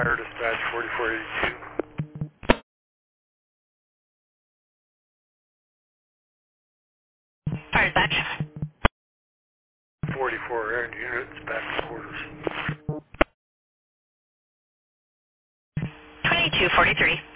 Fire dispatch 4482. Fire dispatch. 44 air units back to quarters. 2243.